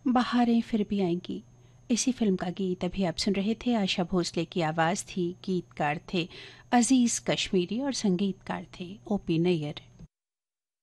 बहारें फिर भी आएंगी, इसी फिल्म का गीत अभी आप सुन रहे थे। आशा भोसले की आवाज़ थी, गीतकार थे अजीज़ कश्मीरी और संगीतकार थे ओपी नैयर।